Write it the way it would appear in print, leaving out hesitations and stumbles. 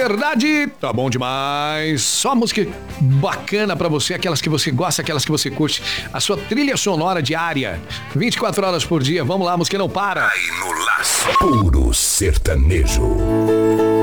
verdade, tá bom demais. Só música bacana pra você, aquelas que você gosta, aquelas que você curte. A sua trilha sonora diária, 24 horas por dia. Vamos lá, a música não para. Aí no Laço. Puro sertanejo.